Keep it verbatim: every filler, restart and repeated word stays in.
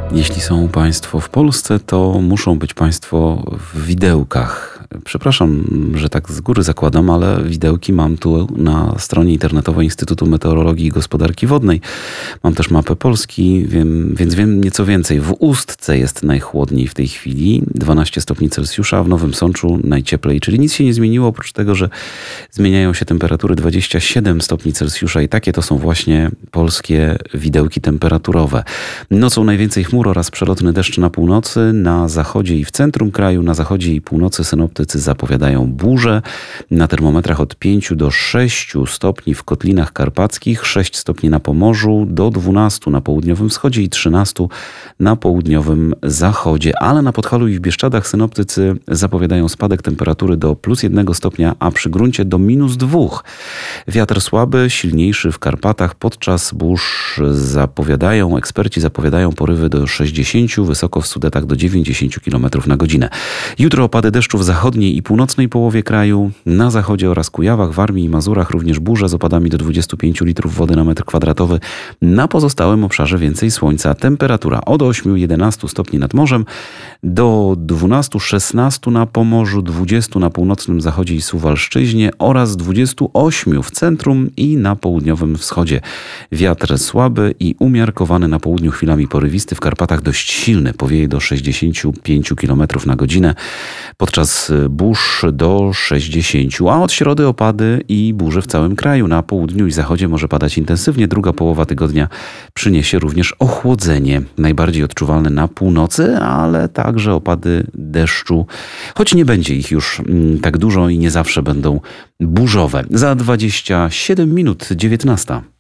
Jeśli są Państwo w Polsce, to muszą być Państwo w widełkach. Przepraszam, że tak z góry zakładam, ale widełki mam tu na stronie internetowej Instytutu Meteorologii i Gospodarki Wodnej. Mam też mapę Polski, wiem, więc wiem nieco więcej. W Ustce jest najchłodniej w tej chwili, dwanaście stopni Celsjusza, w Nowym Sączu najcieplej, czyli nic się nie zmieniło, oprócz tego, że zmieniają się temperatury, dwadzieścia siedem stopni Celsjusza i takie to są właśnie polskie widełki temperaturowe. Nocą najwięcej chmur oraz przelotny deszcz na północy, na zachodzie i w centrum kraju, na zachodzie i północy synoptycy zapowiadają burze. Na termometrach od pięciu do sześciu stopni w Kotlinach Karpackich, sześć stopni na Pomorzu, do dwunastu na południowym wschodzie i trzynastu na południowym zachodzie. Ale na Podhalu i w Bieszczadach synoptycy zapowiadają spadek temperatury do plus jednego stopnia, a przy gruncie do minus dwóch. Wiatr słaby, silniejszy w Karpatach. Podczas burz zapowiadają, eksperci zapowiadają porywy do sześćdziesięciu, wysoko w Sudetach do dziewięćdziesięciu kilometrów na godzinę. Jutro opady deszczu w zachodniej i północnej połowie kraju, na zachodzie oraz Kujawach, Warmii i Mazurach również burze z opadami do dwudziestu pięciu litrów wody na metr kwadratowy. Na pozostałym obszarze więcej słońca. Temperatura od ośmiu do jedenastu stopni nad morzem, do dwunastu do szesnastu na Pomorzu, dwudziestu na północnym zachodzie i Suwalszczyźnie oraz dwudziestu ośmiu w centrum i na południowym wschodzie. Wiatr słaby i umiarkowany, na południu chwilami porywisty, w Karpatach dość silny, powieje do sześćdziesięciu pięciu kilometrów na godzinę, podczas burz do sześćdziesięciu, a od środy opady i burze w całym kraju. Na południu i zachodzie może padać intensywnie. Druga połowa tygodnia przyniesie również ochłodzenie, najbardziej odczuwalne na północy, ale także opady deszczu, choć nie będzie ich już tak dużo i nie zawsze będą burzowe. Za dwadzieścia siedem minut dziewiętnasta.